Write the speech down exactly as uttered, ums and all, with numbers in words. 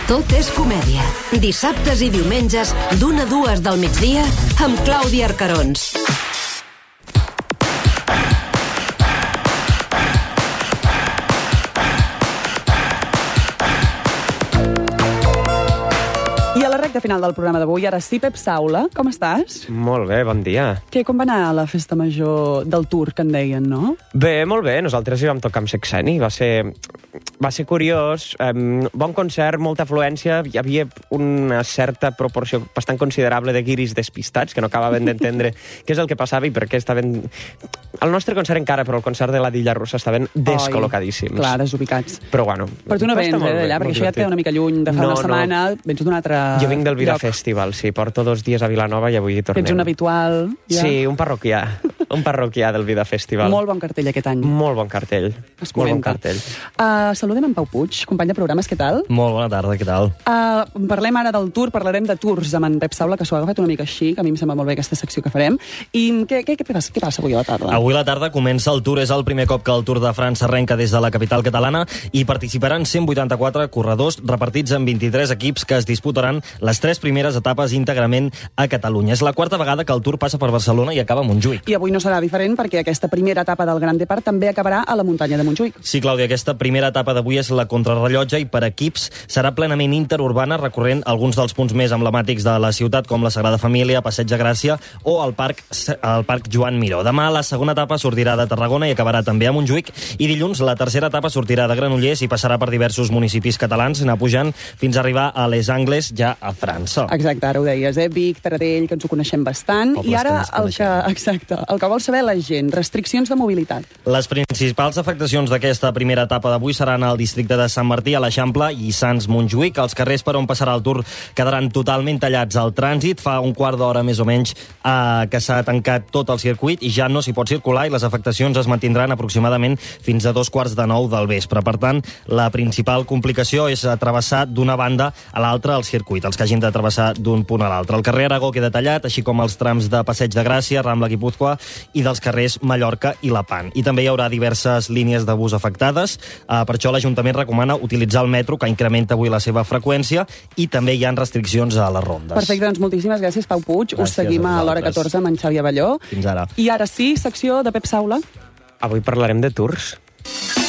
Tot és comèdia. Dissabtes i diumenges, d'una a dues del migdia, amb Clàudia Arcarons. I a la recta final del programa d'avui, ara sí, Pep Saula, com estàs? Molt bé, bon dia. Què, com va anar la festa major del Tour, que en deien, no? Bé, molt bé, nosaltres hi vam tocar amb Sexeni, va ser, va ser curiós, um, bon concert, molta afluència, hi havia una certa proporció bastant considerable de guiris despistats que no acabaven d'entendre què és el que passava i per què estaven... El nostre concert encara, però el concert de la Dilla Russa estaven descol·locadíssims. Clar, desubicats. Però bueno... Però tu no vens, eh, d'allà, perquè això ja et queda una mica lluny de fa no, una setmana, no. vens d'un altre Jo vinc del Vida lloc. Festival, sí, porto dos dies a Vilanova i avui hi tornem. Ets un habitual, ja? Sí, un parroquià, un parroquià del Vida Festival. Molt bon cartell aquest any. Molt bon cartell, Es molt bon comenta. cartell. Uh, saludem en Pau Puig, company de programes, què tal? Molt bona tarda, què tal? Uh, parlem ara del Tour, parlarem de tours amb en Pep Saula, que s'ho ha agafat una mica així, que a mi em sembla molt bé aquesta secció que farem. I què, què, què, passa, què passa avui a la tarda? Avui a la tarda comença el Tour, és el primer cop que el Tour de França arrenca des de la capital catalana i participaran cent vuitanta-quatre corredors repartits en vint-i-tres equips que es disputaran les tres primeres etapes íntegrament a Catalunya. És la quarta vegada que el Tour passa per Barcelona i acaba a Montjuïc. I avui no serà diferent perquè aquesta primera etapa del Gran Depart també acabarà a la muntanya de Montjuïc. Sí, Clàudia, aquesta primera etapa d'avui és la contrarrellotge i per equips serà plenament interurbana, recorrent alguns dels punts més emblemàtics de la ciutat, com la Sagrada Família, Passeig de Gràcia o el Parc, el Parc Joan Miró. Demà la segona etapa sortirà de Tarragona i acabarà també a Montjuïc, i dilluns la tercera etapa sortirà de Granollers i passarà per diversos municipis catalans, anar pujant fins a arribar a Les Angles, ja a França. Exacte, ara ho deies, eh? Vic, Taradell, que ens ho coneixem bastant. Pobles I ara que el que, exacte, el que vol saber la gent, restriccions de mobilitat. Les principals afectacions d'aquesta primera etapa d'avui seran al districte de Sant Martí, a l'Eixample i Sants Montjuïc. Els carrers per on passarà el Tour quedaran totalment tallats al trànsit. Fa un quart d'hora més o menys eh, que s'ha tancat tot el circuit i ja no s'hi pot circular, i les afectacions es mantindran aproximadament fins a dos quarts de nou del vespre. Per tant, la principal complicació és travessar d'una banda a l'altra el circuit, els que hagin de travessar d'un punt a l'altre. El carrer Aragó queda tallat, així com els trams de Passeig de Gràcia, Rambla Guipúzcoa i dels carrers Mallorca i Lepant. I també hi haurà diverses línies de bus afectades. Uh, per això l'Ajuntament recomana utilitzar el metro, que incrementa avui la seva freqüència, i també hi ha restriccions a les rondes. Perfecte, doncs moltíssimes gràcies, Pau Puig. Gràcies Us seguim a, a l'hora catorze amb en Xavi Abelló. Fins ara. I ara sí, secció de Pep Saula. Avui parlarem de tours.